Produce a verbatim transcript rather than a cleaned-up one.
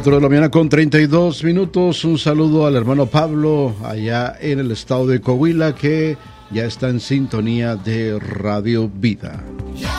cuatro de la mañana con treinta y dos minutos. Un saludo al hermano Pablo allá en el estado de Coahuila, que ya está en sintonía de Radio Vida.